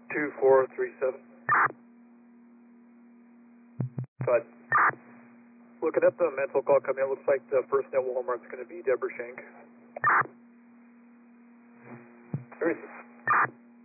2437. But looking at the mental call coming in, looks like the first net Walmart's going to be Deborah Shank.